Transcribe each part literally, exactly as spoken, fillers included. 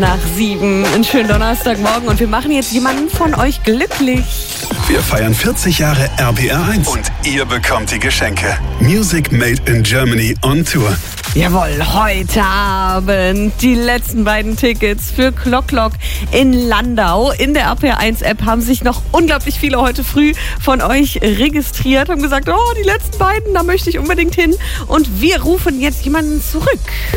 Nach sieben, einen schönen Donnerstagmorgen und wir machen jetzt jemanden von euch glücklich. Wir feiern vierzig Jahre R P R eins und ihr bekommt die Geschenke. Music Made in Germany on Tour. Jawohl, heute Abend die letzten beiden Tickets für Klock Klock in Landau. In der R P R eins App haben sich noch unglaublich viele heute früh von euch registriert, haben gesagt, oh, die letzten beiden, da möchte ich unbedingt hin. Und wir rufen jetzt jemanden zurück.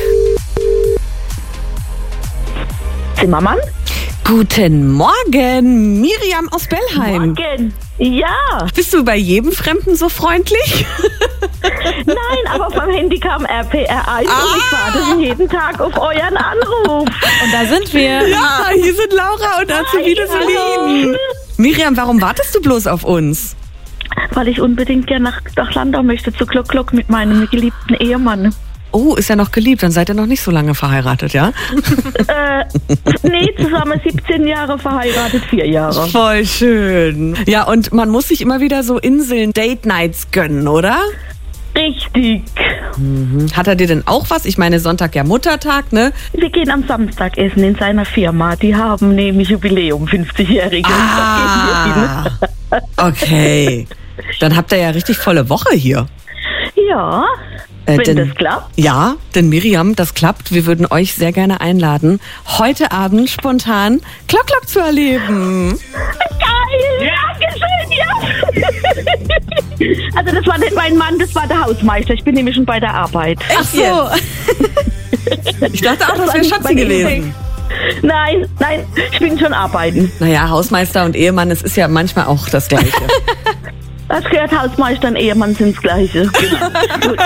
Zimmermann? Guten Morgen, Miriam aus Bellheim. Morgen. Ja. Bist du bei jedem Fremden so freundlich? Nein, aber vom Handy kam R P R eins ah. und ich warte jeden Tag auf euren Anruf. Und da sind wir. Ja, hier sind Laura und Azubine Celine. Miriam, warum wartest du bloß auf uns? Weil ich unbedingt gerne nach, nach Landau möchte, zu Klock Klock mit meinem geliebten Ehemann. Oh, ist ja noch geliebt, dann seid ihr noch nicht so lange verheiratet, ja? äh, nee, zusammen siebzehn Jahre verheiratet, vier Jahre. Voll schön. Ja, und man muss sich immer wieder so Inseln, Date-Nights gönnen, oder? Richtig. Mhm. Hat er dir denn auch was? Ich meine, Sonntag ja Muttertag, ne? Wir gehen am Samstag essen in seiner Firma. Die haben nämlich Jubiläum, fünfzigjähriges. Ah, okay. Dann habt ihr ja richtig volle Woche hier. Ja. Äh, Wenn denn, das klappt? Ja, denn Miriam, das klappt. Wir würden euch sehr gerne einladen, heute Abend spontan Klock Klock zu erleben. Geil! Ja, schön, ja! Also das war nicht mein Mann, das war der Hausmeister. Ich bin nämlich schon bei der Arbeit. Ach so. Ich dachte auch, das, das wäre Schatzi gewesen. Nein, nein, ich bin schon arbeiten. Naja, Hausmeister und Ehemann, es ist ja manchmal auch das Gleiche. Das gehört Hausmeister und Ehemann sind das Gleiche. Genau.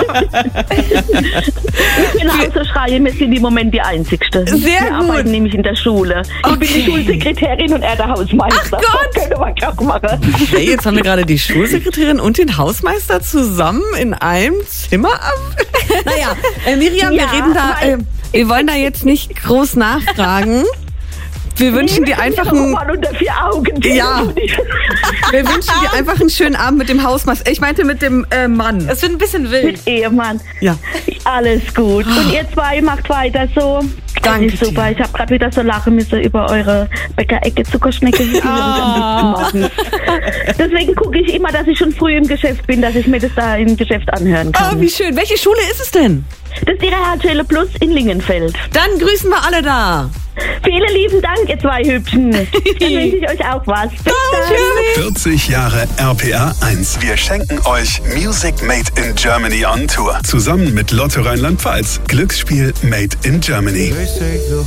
Ich bin Hausschreie, wir sind im Moment die Einzigste. Sehr wir gut. arbeiten nämlich in der Schule. Ich okay. bin die Schulsekretärin und er der Hausmeister. Ach Gott! Das können wir Klock machen. Okay, jetzt haben wir gerade die Schulsekretärin und den Hausmeister zusammen in einem Zimmer. Naja, äh, Miriam, ja, wir reden da, äh, wir wollen da jetzt nicht groß nachfragen. Wir wünschen nee, dir einfach einen, unter vier Augen. Ja. Wir wünschen dir einfach einen schönen Abend mit dem Hausmeister. Ich meinte mit dem äh, Mann. Es wird ein bisschen wild. Mit Ehemann. Ja. Alles gut. Und ihr zwei macht weiter so. Danke. Das ist super. Dir. Ich habe gerade wieder so lachen müssen über eure Bäckerecke Zuckerschnecke. Oh. Deswegen gucke ich immer, dass ich schon früh im Geschäft bin, dass ich mir das da im Geschäft anhören kann. Oh, wie schön. Welche Schule ist es denn? Das ist die Realschule Plus in Lingenfeld. Dann grüßen wir alle da. Vielen lieben Dank, ihr zwei Hübschen. Dann wünsche ich euch auch was. Bis dann. vierzig Jahre R P R eins. Wir schenken euch Music Made in Germany on Tour. Zusammen mit Lotto Rheinland-Pfalz. Glücksspiel Made in Germany.